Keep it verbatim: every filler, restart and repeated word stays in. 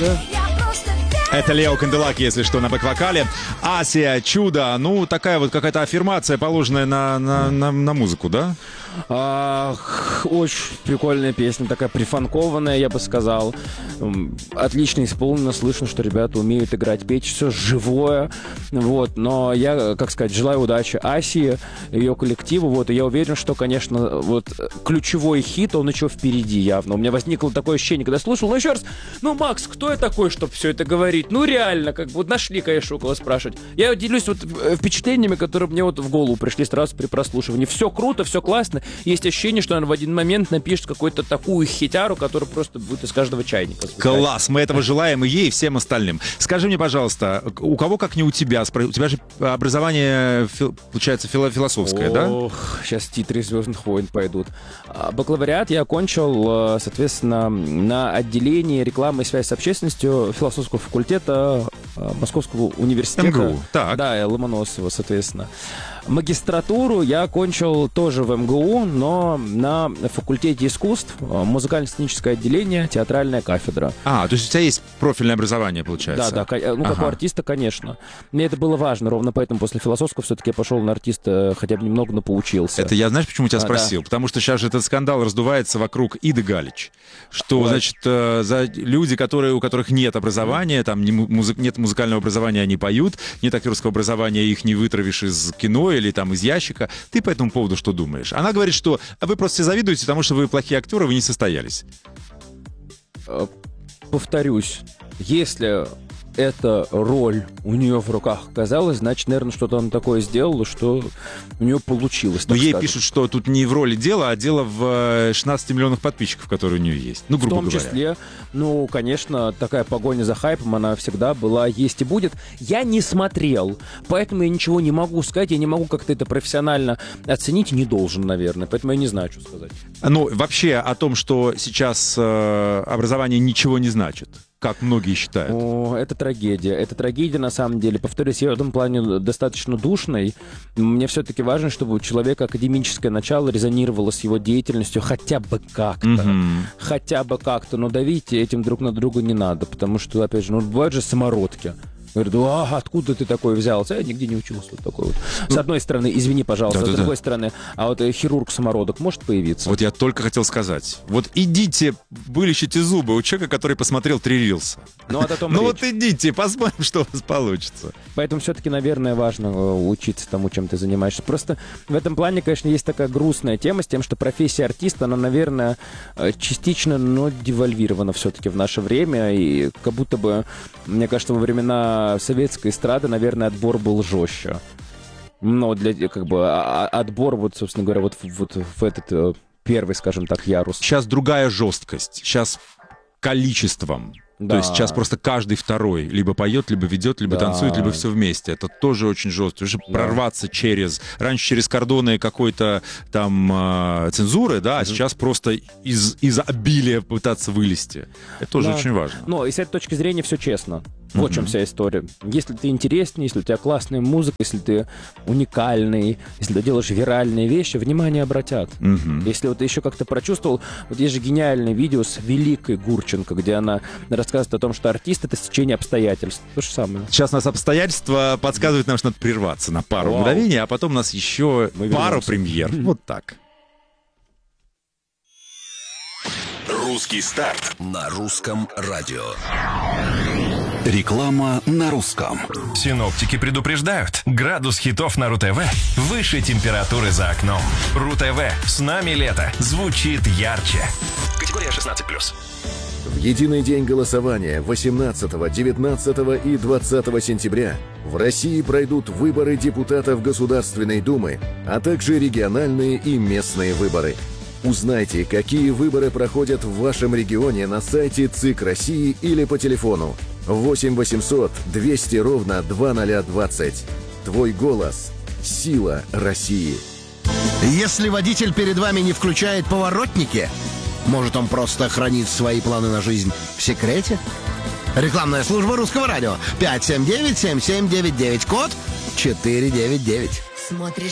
Да. Это Лео Канделаки, если что, на бэк-вокале. Асия, чудо. Ну, такая вот какая-то аффирмация, положенная на, на, на, на музыку, да? А, очень прикольная песня, такая прифанкованная, я бы сказал. Отлично исполнено, слышно, что ребята умеют играть, петь, все живое. Вот. Но я, как сказать, желаю удачи Асии, ее коллективу. Вот. И я уверен, что, конечно, вот ключевой хит, он еще впереди явно. У меня возникло такое ощущение, когда слушал. Ну, еще раз, ну, Макс, кто я такой, чтобы все это говорить? Ну, реально, как бы вот нашли, конечно, около спрашивать. Я делюсь вот впечатлениями, которые мне вот в голову пришли сразу при прослушивании. Все круто, все классно. Есть ощущение, что он в один момент напишет какую-то такую хитяру, которая просто будет из каждого чайника звучать. Класс, мы этого желаем и ей, и всем остальным. Скажи мне, пожалуйста, у кого, как не у тебя, у тебя же образование, получается, философское, да? Ох, сейчас титры «Звездных войн» пойдут. Бакалавриат я окончил, соответственно, на отделении рекламы и связи с общественностью философского факультета Московского университета. эм гэ у, так. Да, Ломоносова, соответственно. Магистратуру я окончил тоже в эм гэ у, но на факультете искусств, музыкально-сценическое отделение, театральная кафедра. А, то есть у тебя есть профильное образование, получается? Да, да, ну, как ага. у артиста, конечно. Мне это было важно, ровно поэтому после философского все-таки я пошел на артиста, хотя бы немного, но поучился. Это я, знаешь, почему тебя а, спросил? Да. Потому что сейчас же этот скандал раздувается вокруг Иды Галич, что, вот. значит, за люди, которые, у которых нет образования, там не музы... нет музыкального образования, они поют, нет актерского образования, их не вытравишь из кино или там из ящика. Ты по этому поводу что думаешь? Она говорит, что вы просто все завидуете, потому что вы плохие актеры, вы не состоялись. Повторюсь, если эта роль у нее в руках оказалась, значит, наверное, что-то она такое сделала, что у нее получилось. Но ей скажем. пишут, что тут не в роли дело, а дело в шестнадцати миллионах подписчиков, которые у нее есть. Ну, грубо говоря. В том числе, ну, конечно, такая погоня за хайпом, она всегда была, есть и будет. Я не смотрел, поэтому я ничего не могу сказать, я не могу как-то это профессионально оценить, не должен, наверное, поэтому я не знаю, что сказать. Ну, вообще о том, что сейчас э, образование ничего не значит, как многие считают. О, это трагедия. Это трагедия, на самом деле. Повторюсь, я в этом плане достаточно душный. Мне все-таки важно, чтобы у человека академическое начало резонировало с его деятельностью хотя бы как-то. Mm-hmm. Хотя бы как-то. Но давить этим друг на друга не надо, потому что, опять же, ну, бывают же самородки. Говорят, а откуда ты такой взялся? Я нигде не учился. Вот такой вот. С одной стороны, извини, пожалуйста, да, с да, другой да. стороны, а вот хирург-самородок может появиться? Вот я только хотел сказать. Вот идите, вылечите зубы у человека, который посмотрел три рилса. Ну, вот, о том ну вот идите, посмотрим, что у вас получится. Поэтому все-таки, наверное, важно учиться тому, чем ты занимаешься. Просто в этом плане, конечно, есть такая грустная тема с тем, что профессия артиста, она, наверное, частично, но девальвирована все-таки в наше время. И как будто бы, мне кажется, во времена советской эстрады, наверное, отбор был жестче. Но для, как бы, отбор, вот, собственно говоря, вот, вот в этот первый, скажем так, ярус. Сейчас другая жесткость. Сейчас количеством. Да. То есть сейчас просто каждый второй либо поет, либо ведет, либо да. танцует, либо все вместе. Это тоже очень жестко. Уже да. прорваться через... Раньше через кордоны какой-то там э, цензуры, да, а сейчас просто из, из обилия пытаться вылезти. Это тоже да. очень важно. Но и с этой точки зрения все честно. Вот в чем вся история. Если ты интересный, если у тебя классная музыка, если ты уникальный, если ты делаешь виральные вещи, внимание обратят. Mm-hmm. Если вот ты еще как-то прочувствовал... Вот есть же гениальное видео с Великой Гурченко, где она рассказывает о том, что артист — это стечение обстоятельств. То же самое. Сейчас у нас обстоятельства подсказывают нам, что надо прерваться на пару Вау. мгновений, а потом у нас еще Мы пару вернемся. премьер. Вот так. Русский старт на русском радио. Реклама на русском. Синоптики предупреждают. Градус хитов на РУ-ТВ выше температуры за окном. РУ-ТВ. С нами лето. Звучит ярче. Категория шестнадцать плюс. В единый день голосования восемнадцатого, девятнадцатого и двадцатого сентября в России пройдут выборы депутатов Государственной Думы, а также региональные и местные выборы. Узнайте, какие выборы проходят в вашем регионе на сайте ЦИК России или по телефону восемь восемьсот двести ровно двадцать двадцать. Твой голос – сила России. Если водитель перед вами не включает поворотники, может, он просто хранит свои планы на жизнь в секрете? Рекламная служба Русского радио. пять семь девять семь семь девять девять. Код четыре девять девять. Смотришь